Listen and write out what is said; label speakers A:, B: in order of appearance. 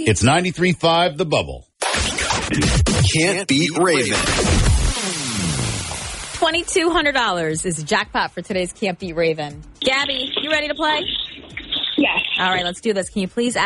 A: It's 93.5 The Bubble.
B: Can't beat Raven.
C: $2,200 is the jackpot for today's Can't Beat Raven. Gabby, you ready to play?
D: Yes.
C: All right, let's do this. Can you please